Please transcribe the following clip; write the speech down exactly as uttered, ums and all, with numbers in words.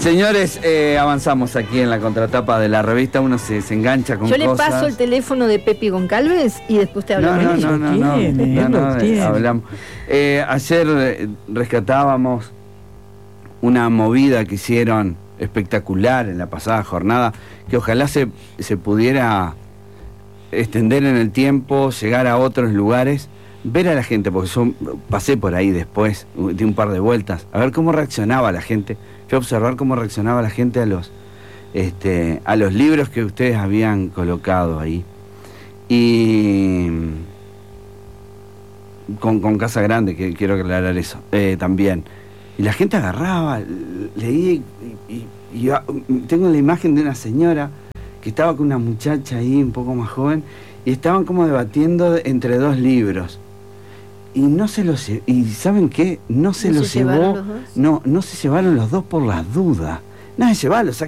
Señores, eh, avanzamos aquí en la contratapa de la revista. Uno se, se engancha con Yo le cosas. paso el teléfono de Pepi Goncalves y después te No, hablamos. no, no, no, no, tiene, no, no, lo no, tiene. hablamos. Eh, ayer eh, rescatábamos una movida que hicieron espectacular en la pasada jornada, que ojalá se, se pudiera extender en el tiempo, llegar a otros lugares, ver a la gente, porque yo pasé por ahí después de un par de vueltas, a ver cómo reaccionaba la gente. Fui a observar cómo reaccionaba la gente a los este, a los libros que ustedes habían colocado ahí. Y con, con Casa Grande, que quiero aclarar eso, eh, también. Y la gente agarraba, leía y, y, y yo tengo la imagen de una señora que estaba con una muchacha ahí un poco más joven y estaban como debatiendo entre dos libros. Y no se los y ¿saben qué? No se ¿No los se llevó, llevaron los dos? no, no se llevaron los dos por las dudas. No se llevaron,